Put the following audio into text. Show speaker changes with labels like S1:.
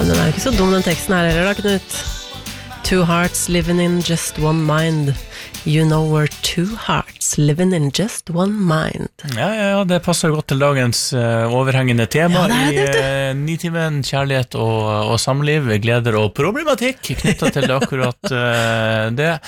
S1: den jo ikke så dum den teksten her heller da, Knut. Two hearts living in just one mind. You know we're two hearts living in just one mind.
S2: Ja, det passer godt til dagens overhengende tema i Nitimen, kjærlighet og samliv, gleder og problematikk knyttet til akkurat det.